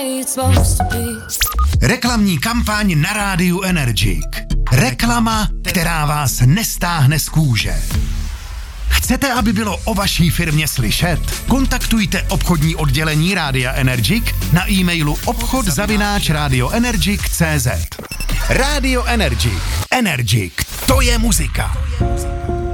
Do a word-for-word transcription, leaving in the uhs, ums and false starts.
Reklamní kampaň na rádiu Energik. Reklama, která vás nestáhne z kůže. Chcete, aby bylo o vaší firmě slyšet? Kontaktujte obchodní oddělení Rádia Energik na e-mailu obchod zavináč radioenergik tečka cé zet. Rádio Energik. Energik. To je muzika.